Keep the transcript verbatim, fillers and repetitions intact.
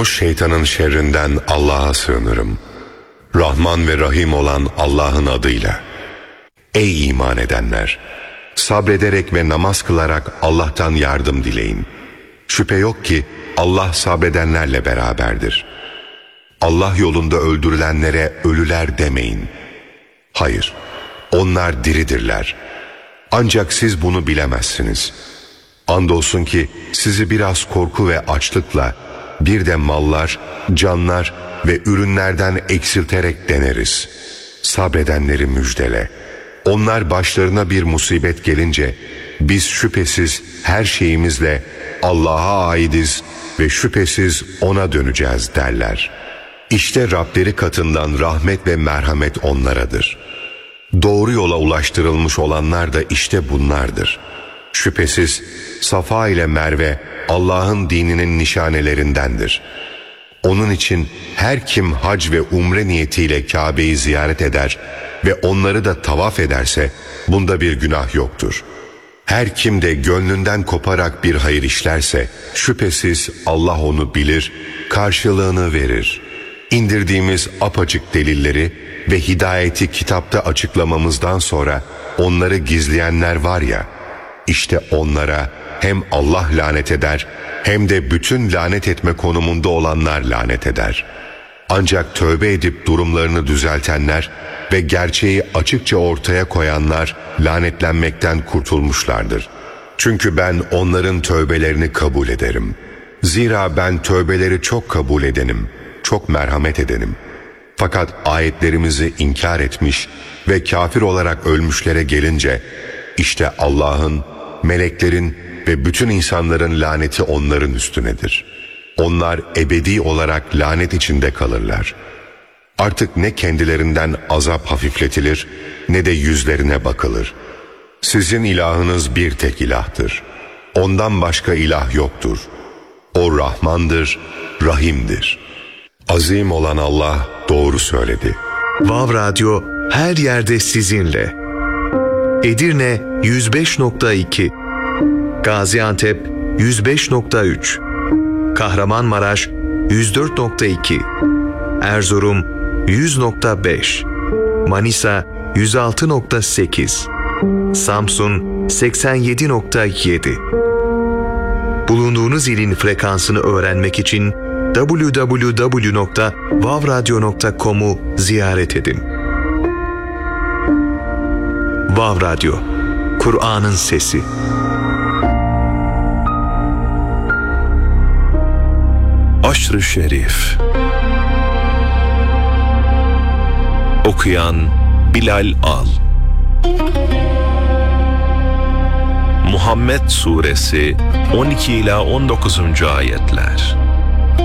Bozulmuş şeytanın şerrinden Allah'a sığınırım. Rahman ve Rahim olan Allah'ın adıyla. Ey iman edenler! Sabrederek ve namaz kılarak Allah'tan yardım dileyin. Şüphe yok ki Allah sabredenlerle beraberdir. Allah yolunda öldürülenlere ölüler demeyin. Hayır, onlar diridirler. Ancak siz bunu bilemezsiniz. Andolsun ki sizi biraz korku ve açlıkla, bir de mallar, canlar ve ürünlerden eksilterek deneriz. Sabredenleri müjdele. Onlar başlarına bir musibet gelince, biz şüphesiz her şeyimizle Allah'a aidiz ve şüphesiz O'na döneceğiz derler. İşte Rableri katından rahmet ve merhamet onlaradır. Doğru yola ulaştırılmış olanlar da işte bunlardır. Şüphesiz Safa ile Merve Allah'ın dininin nişanelerindendir. Onun için her kim hac ve umre niyetiyle Kabe'yi ziyaret eder ve onları da tavaf ederse bunda bir günah yoktur. Her kim de gönlünden koparak bir hayır işlerse şüphesiz Allah onu bilir, karşılığını verir. İndirdiğimiz apaçık delilleri ve hidayeti kitapta açıklamamızdan sonra onları gizleyenler var ya, işte onlara hem Allah lanet eder hem de bütün lanet etme konumunda olanlar lanet eder. Ancak tövbe edip durumlarını düzeltenler ve gerçeği açıkça ortaya koyanlar lanetlenmekten kurtulmuşlardır. Çünkü ben onların tövbelerini kabul ederim. Zira ben tövbeleri çok kabul edenim, çok merhamet edenim. Fakat ayetlerimizi inkar etmiş ve kafir olarak ölmüşlere gelince, işte Allah'ın, meleklerin ve bütün insanların laneti onların üstünedir. Onlar ebedi olarak lanet içinde kalırlar. Artık ne kendilerinden azap hafifletilir ne de yüzlerine bakılır. Sizin ilahınız bir tek ilahtır. Ondan başka ilah yoktur. O Rahmandır, Rahim'dir. Azim olan Allah doğru söyledi. Vav Radyo her yerde sizinle. Edirne yüz beş nokta iki, Gaziantep yüz beş nokta üç, Kahramanmaraş yüz dört nokta iki, Erzurum yüz nokta beş, Manisa yüz altı nokta sekiz, Samsun seksen yedi nokta yedi. Bulunduğunuz ilin frekansını öğrenmek için double-u double-u double-u nokta vav radyo nokta com'u ziyaret edin. Vav Radyo, Kur'an'ın sesi. Aşr-ı Şerif. Okuyan Bilal Al. Muhammed Suresi on iki ila on dokuzuncu ayetler.